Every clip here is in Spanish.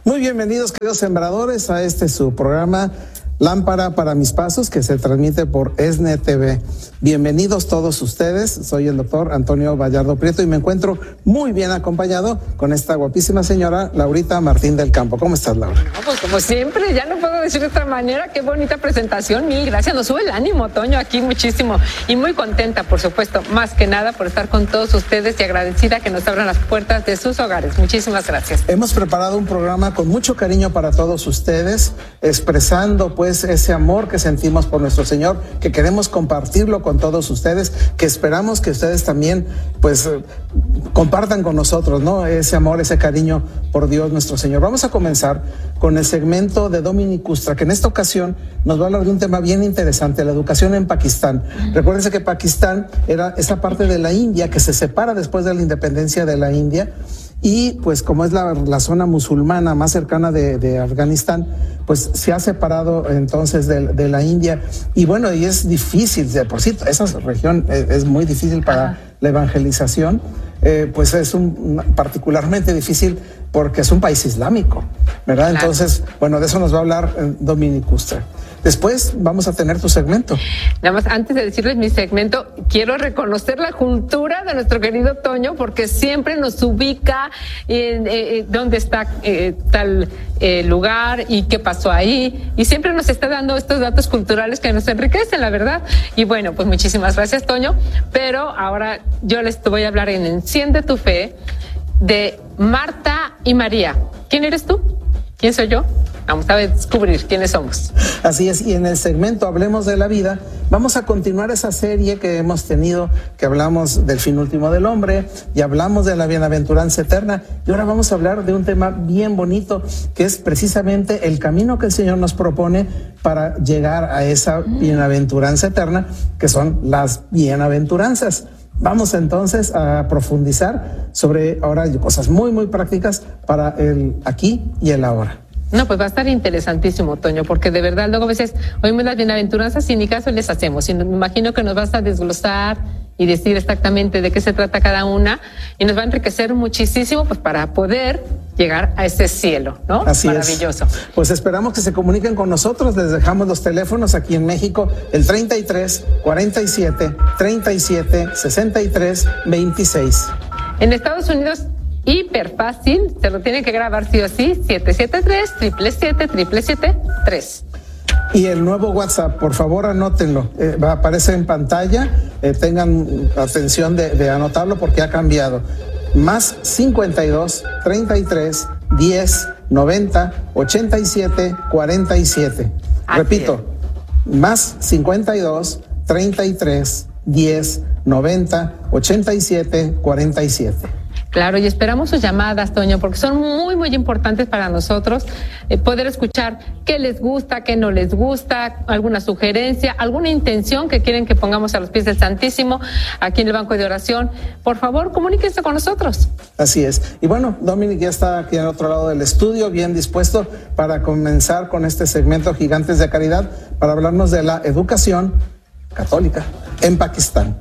Muy bienvenidos, queridos sembradores, a su programa Lámpara para mis pasos, que se transmite por ESNE TV. Bienvenidos todos ustedes. Soy el doctor Antonio Vallardo Prieto y me encuentro muy bien acompañado con esta guapísima señora Laurita Martín del Campo. ¿Cómo estás, Laura? No, pues como siempre, ya no puedo decir de otra manera. Qué bonita presentación, mil gracias. Nos sube el ánimo, Toño, aquí muchísimo. Y muy contenta, por supuesto, más que nada por estar con todos ustedes y agradecida que nos abran las puertas de sus hogares. Muchísimas gracias. Hemos preparado un programa con mucho cariño para todos ustedes, expresando pues ese amor que sentimos por nuestro Señor, que queremos compartirlo con todos ustedes, que esperamos que ustedes también pues compartan con nosotros, ¿no? Ese amor, ese cariño por Dios nuestro Señor. Vamos a comenzar con el segmento de Dominic Ustra, que en esta ocasión nos va a hablar de un tema bien interesante, la educación en Pakistán. Recuérdense que Pakistán era esa parte de la India que se separa después de la independencia de la India. Y pues como es la zona musulmana más cercana de Afganistán, pues se ha separado entonces de la India. Y bueno, y es difícil, de por sí, esa región es muy difícil para la evangelización. Pues es particularmente difícil porque es un país islámico, ¿verdad? Claro. Entonces, bueno, de eso nos va a hablar Dominic Ustra. Después vamos a tener tu segmento. Nada más, antes de decirles mi segmento, quiero reconocer la cultura de nuestro querido Toño, porque siempre nos ubica en dónde está tal lugar y qué pasó ahí, y siempre nos está dando estos datos culturales que nos enriquecen, la verdad. Y bueno, pues muchísimas gracias, Toño. Pero ahora yo les voy a hablar en Enciende tu Fe de Marta y María. ¿Quién eres tú? ¿Quién soy yo? Vamos a descubrir quiénes somos. Así es, y en el segmento Hablemos de la Vida, vamos a continuar esa serie que hemos tenido, que hablamos del fin último del hombre, y hablamos de la bienaventuranza eterna, y ahora vamos a hablar de un tema bien bonito, que es precisamente el camino que el Señor nos propone para llegar a esa bienaventuranza eterna, que son las bienaventuranzas. Vamos entonces a profundizar sobre ahora cosas muy, muy prácticas para el aquí y el ahora. No, pues va a estar interesantísimo, Toño, porque de verdad luego a veces oímos las bienaventuranzas y ni caso les hacemos. Y me imagino que nos vas a desglosar y decir exactamente de qué se trata cada una, y nos va a enriquecer muchísimo pues para poder llegar a ese cielo, ¿no? Así maravilloso. Es. Pues esperamos que se comuniquen con nosotros. Les dejamos los teléfonos aquí en México, el 33 47 37 63 26. En Estados Unidos, hiper fácil, se lo tienen que grabar sí o sí, 773-777-773. Y el nuevo WhatsApp, por favor anótenlo, va a aparecer en pantalla, tengan atención de anotarlo porque ha cambiado. Más 52 33 10 90 87 47. Repito, más 52 33 10 90 87 47. Claro, y esperamos sus llamadas, Toño, porque son muy, muy importantes para nosotros poder escuchar qué les gusta, qué no les gusta, alguna sugerencia, alguna intención que quieren que pongamos a los pies del Santísimo aquí en el banco de oración. Por favor, comuníquense con nosotros. Así es. Y bueno, Dominic ya está aquí al otro lado del estudio, bien dispuesto para comenzar con este segmento Gigantes de Caridad, para hablarnos de la educación católica en Pakistán.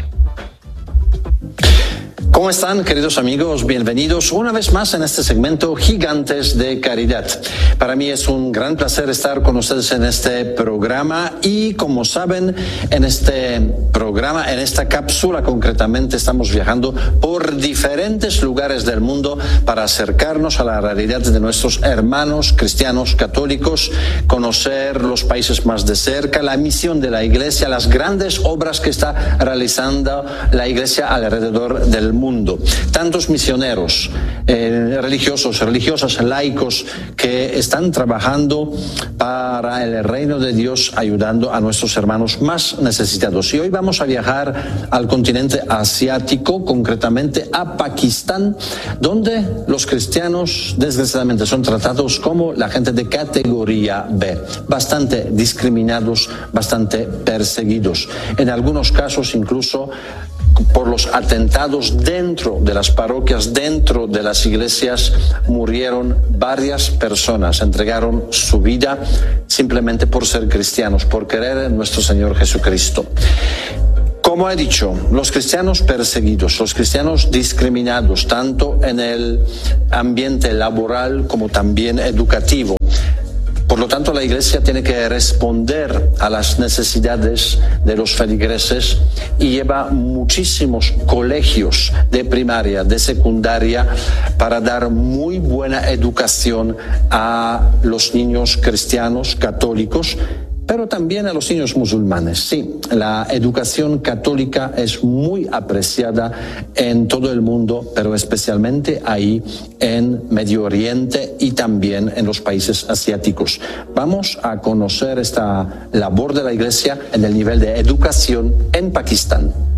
¿Cómo están, queridos amigos? Bienvenidos una vez más en este segmento Gigantes de Caridad. Para mí es un gran placer estar con ustedes en este programa y, como saben, en este programa, en esta cápsula concretamente, estamos viajando por diferentes lugares del mundo para acercarnos a la realidad de nuestros hermanos cristianos católicos, conocer los países más de cerca, la misión de la Iglesia, las grandes obras que está realizando la Iglesia alrededor del mundo. Tantos misioneros, religiosos, religiosas, laicos que están trabajando para el reino de Dios, ayudando a nuestros hermanos más necesitados. Y hoy vamos a viajar al continente asiático, concretamente a Pakistán, donde los cristianos desgraciadamente son tratados como la gente de categoría B, bastante discriminados, bastante perseguidos. En algunos casos incluso por los atentados dentro de las parroquias, dentro de las iglesias, murieron varias personas, entregaron su vida simplemente por ser cristianos, por creer en nuestro Señor Jesucristo. Como he dicho, los cristianos perseguidos, los cristianos discriminados, tanto en el ambiente laboral como también educativo. Por lo tanto, la Iglesia tiene que responder a las necesidades de los feligreses y lleva muchísimos colegios de primaria, de secundaria, para dar muy buena educación a los niños cristianos, católicos, pero también a los niños musulmanes. Sí, la educación católica es muy apreciada en todo el mundo, pero especialmente ahí en Medio Oriente y también en los países asiáticos. Vamos a conocer esta labor de la Iglesia en el nivel de educación en Pakistán.